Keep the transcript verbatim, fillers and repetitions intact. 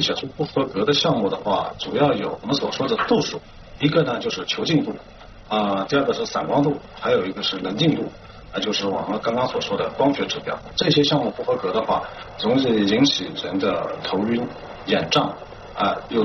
选出不合格的项目的话，主要有我们所说的度数，一个呢就是球进度，啊、呃，第二个是散光度，还有一个是能进度，啊、呃，就是我们刚刚所说的光学指标。这些项目不合格的话，容易引起人的头晕、眼胀，啊、呃，有。